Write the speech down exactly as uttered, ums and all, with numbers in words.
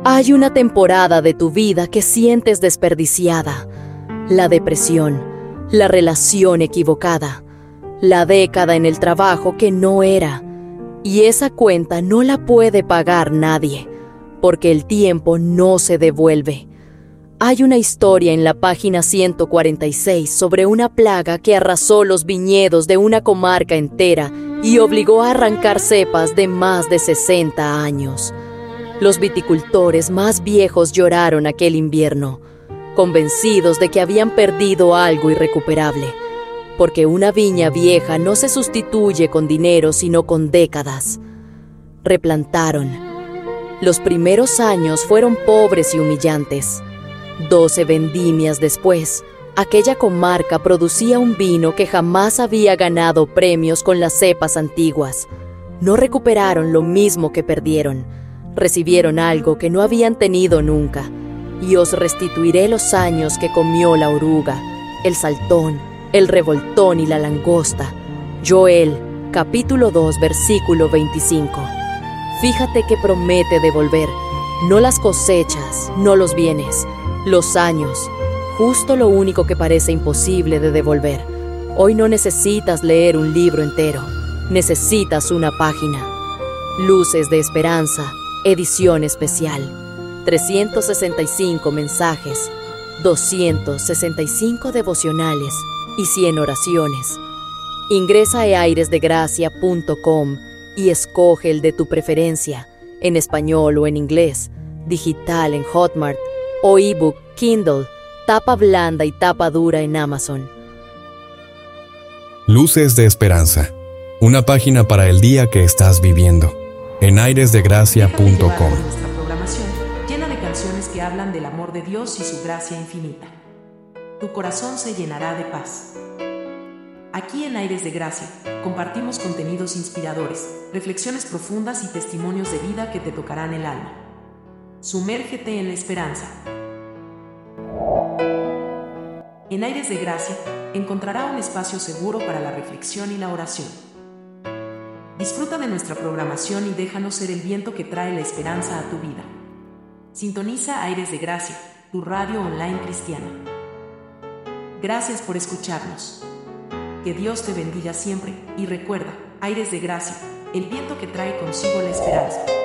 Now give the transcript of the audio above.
Hay una temporada de tu vida que sientes desperdiciada. La depresión, la relación equivocada, la década en el trabajo que no era. Y esa cuenta no la puede pagar nadie, porque el tiempo no se devuelve. Hay una historia en la página ciento cuarenta y seis sobre una plaga que arrasó los viñedos de una comarca entera y obligó a arrancar cepas de más de sesenta años. Los viticultores más viejos lloraron aquel invierno, convencidos de que habían perdido algo irrecuperable, porque una viña vieja no se sustituye con dinero sino con décadas. Replantaron. Los primeros años fueron pobres y humillantes. Doce vendimias después, aquella comarca producía un vino que jamás había ganado premios con las cepas antiguas. No recuperaron lo mismo que perdieron. Recibieron algo que no habían tenido nunca, y os restituiré los años que comió la oruga, el saltón, el revoltón y la langosta. Joel, capítulo dos, versículo veinticinco. Fíjate que promete devolver, no las cosechas, no los bienes, los años, justo lo único que parece imposible de devolver. Hoy no necesitas leer un libro entero, necesitas una página. Luces de Esperanza, edición especial. trescientos sesenta y cinco mensajes, doscientos sesenta y cinco devocionales y cien oraciones. Ingresa a aires de gracia punto com y escoge el de tu preferencia, en español o en inglés, digital en Hotmart o ebook, Kindle, tapa blanda y tapa dura en Amazon. Luces de Esperanza, una página para el día que estás viviendo, en aires de gracia punto com. Nuestra programación llena de canciones que hablan del amor de Dios y su gracia infinita. Tu corazón se llenará de paz. Aquí en Aires de Gracia compartimos contenidos inspiradores, reflexiones profundas y testimonios de vida que te tocarán el alma. Sumérgete en la esperanza. En Aires de Gracia encontrará un espacio seguro para la reflexión y la oración. Disfruta de nuestra programación y déjanos ser el viento que trae la esperanza a tu vida. Sintoniza Aires de Gracia, tu radio online cristiana. Gracias por escucharnos. Que Dios te bendiga siempre y recuerda, Aires de Gracia, el viento que trae consigo la esperanza.